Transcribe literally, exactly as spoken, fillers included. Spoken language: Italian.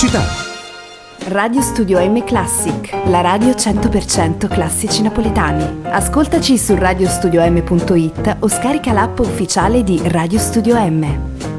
novità. Radio Studio M Classic, la radio cento per cento classici napoletani. Ascoltaci su radiostudiom punto it o scarica l'app ufficiale di Radio Studio M.